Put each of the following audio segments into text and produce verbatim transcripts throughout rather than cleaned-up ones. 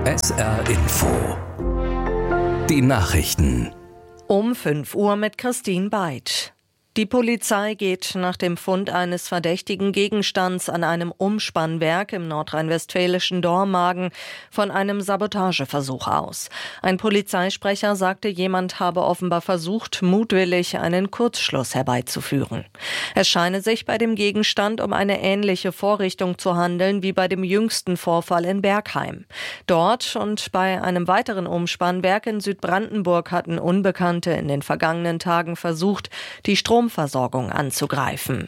S R Info. Die Nachrichten. Um fünf Uhr mit Christine Beid. Die Polizei geht nach dem Fund eines verdächtigen Gegenstands an einem Umspannwerk im nordrhein-westfälischen Dormagen von einem Sabotageversuch aus. Ein Polizeisprecher sagte, jemand habe offenbar versucht, mutwillig einen Kurzschluss herbeizuführen. Es scheine sich bei dem Gegenstand um eine ähnliche Vorrichtung zu handeln wie bei dem jüngsten Vorfall in Bergheim. Dort und bei einem weiteren Umspannwerk in Südbrandenburg hatten Unbekannte in den vergangenen Tagen versucht, die Strom Versorgung anzugreifen.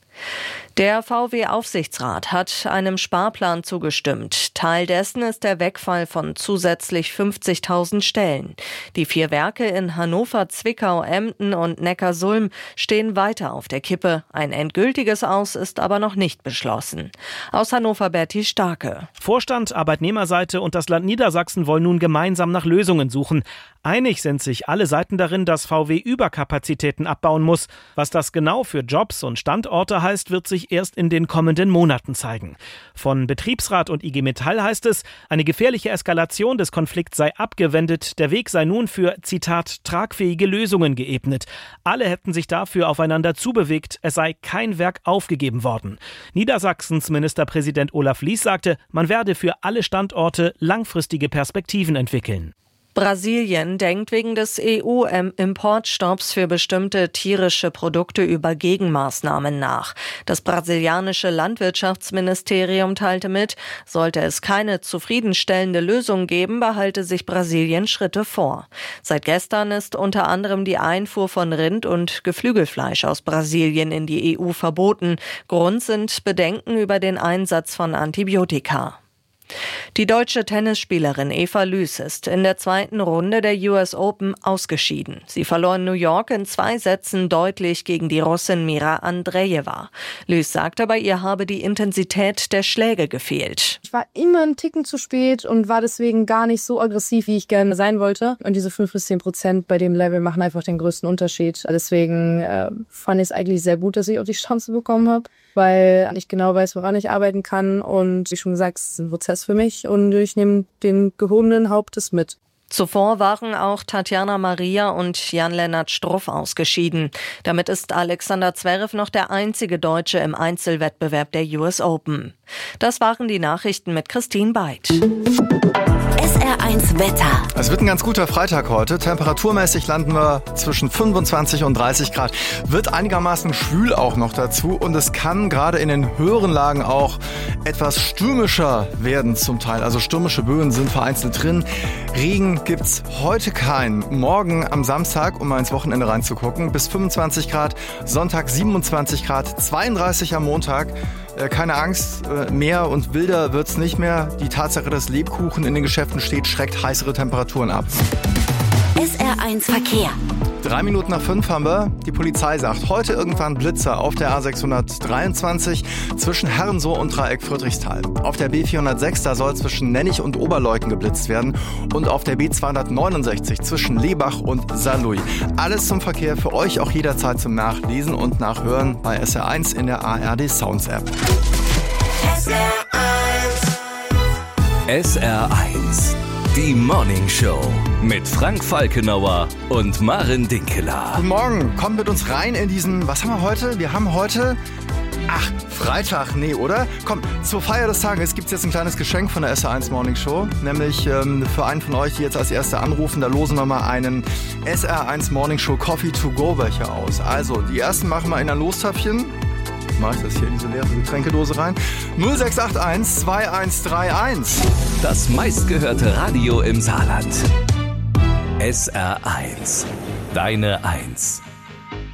Der V W-Aufsichtsrat hat einem Sparplan zugestimmt. Teil dessen ist der Wegfall von zusätzlich fünfzigtausend Stellen. Die vier Werke in Hannover, Zwickau, Emden und Neckarsulm stehen weiter auf der Kippe. Ein endgültiges Aus ist aber noch nicht beschlossen. Aus Hannover Berti Starke. Vorstand, Arbeitnehmerseite und das Land Niedersachsen wollen nun gemeinsam nach Lösungen suchen. Einig sind sich alle Seiten darin, dass V W Überkapazitäten abbauen muss. Was das genau für Jobs und Standorte heißt, wird sich erst in den kommenden Monaten zeigen. Von Betriebsrat und I G Metall heißt es, eine gefährliche Eskalation des Konflikts sei abgewendet, der Weg sei nun für, Zitat, tragfähige Lösungen geebnet. Alle hätten sich dafür aufeinander zubewegt, es sei kein Werk aufgegeben worden. Niedersachsens Ministerpräsident Olaf Lies sagte, man werde für alle Standorte langfristige Perspektiven entwickeln. Brasilien denkt wegen des E U-Importstopps für bestimmte tierische Produkte über Gegenmaßnahmen nach. Das brasilianische Landwirtschaftsministerium teilte mit, sollte es keine zufriedenstellende Lösung geben, behalte sich Brasilien Schritte vor. Seit gestern ist unter anderem die Einfuhr von Rind- und Geflügelfleisch aus Brasilien in die E U verboten. Grund sind Bedenken über den Einsatz von Antibiotika. Die deutsche Tennisspielerin Eva Lüß ist in der zweiten Runde der U S Open ausgeschieden. Sie verlor in New York in zwei Sätzen deutlich gegen die Russin Mira Andrejewa. Lüß sagte, bei ihr habe die Intensität der Schläge gefehlt. Ich war immer einen Ticken zu spät und war deswegen gar nicht so aggressiv, wie ich gerne sein wollte. Und diese fünf bis zehn Prozent bei dem Level machen einfach den größten Unterschied. Deswegen äh, fand ich es eigentlich sehr gut, dass ich auch die Chance bekommen habe, weil ich genau weiß, woran ich arbeiten kann. Und wie schon gesagt, es ist ein Prozess für mich und ich nehme den gehobenen Hauptes mit. Zuvor waren auch Tatjana Maria und Jan-Lennart Struff ausgeschieden. Damit ist Alexander Zverev noch der einzige Deutsche im Einzelwettbewerb der U S Open. Das waren die Nachrichten mit Christine Beid. S R eins Wetter. Es wird ein ganz guter Freitag heute. Temperaturmäßig landen wir zwischen fünfundzwanzig und dreißig Grad. Wird einigermaßen schwül auch noch dazu. Und es kann gerade in den höheren Lagen auch etwas stürmischer werden zum Teil. Also stürmische Böen sind vereinzelt drin. Regen gibt's heute keinen. Morgen am Samstag, um mal ins Wochenende reinzugucken, bis fünfundzwanzig Grad. Sonntag siebenundzwanzig Grad. zweiunddreißig am Montag. Keine Angst, mehr und wilder wird's nicht mehr. Die Tatsache, dass Lebkuchen in den Geschäften steht, schreckt heißere Temperaturen ab. S R eins Verkehr. Drei Minuten nach fünf haben wir. Die Polizei sagt, heute irgendwann Blitzer auf der A sechshundertdreiundzwanzig zwischen Herrensohr und Dreieck Friedrichsthal. Auf der B vierhundertsechs, da soll zwischen Nennig und Oberleuten geblitzt werden. Und auf der B zweihundertneunundsechzig zwischen Lebach und Saarlouis. Alles zum Verkehr für euch auch jederzeit zum Nachlesen und Nachhören bei S R eins in der A R D Sounds App. S R eins. S R eins. Die Morning Show mit Frank Falkenauer und Maren Dinkeler. Guten Morgen, kommt mit uns rein in diesen, was haben wir heute? Wir haben heute, ach, Freitag, nee, oder? Komm, zur Feier des Tages gibt es jetzt ein kleines Geschenk von der S R eins Morning Show. Nämlich ähm, für einen von euch, die jetzt als Erste anrufen, da losen wir mal einen S R eins Morning Show Coffee to go Becher aus. Also, die ersten machen wir in ein Lostöpfchen. Mach ich das hier in diese leere Getränkedose rein. null sechs acht eins zwei eins drei eins. Das meistgehörte Radio im Saarland. S R eins. Deine Eins.